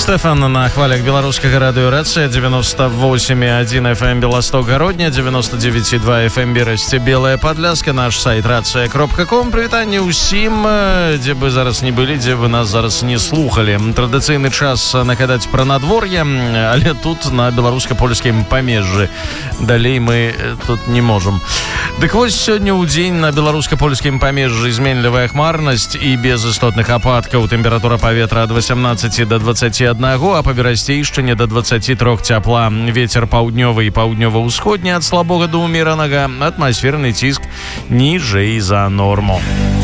Стэфан на хвалях беларускага радыёрацыя 98,1 FM Беласток-Гародня, 99,2 FM Берасце, Белая Падляска, наш сайт рацыя.ком. Прывітанне ўсім, дзе бы зараз не былі, дзе вы нас зараз не слухалі. Традыцыйны час нагадаць пра надвор'е, але тут на беларуска-польскім памежжы. Далей мы тут не можам. Дык вось сёння ў дзень на беларуска-польскім памежжы зменлівая хмарнасць і без істотных ападкаў. Тэмпература паветра ад 18 до 21, а па Берасцейшчыне до 23 цяпла. Вецер паўднёвы і паўднёва-ўсходні ад слабога да ўмеранага, атмасферны ціск ніжэй за норму.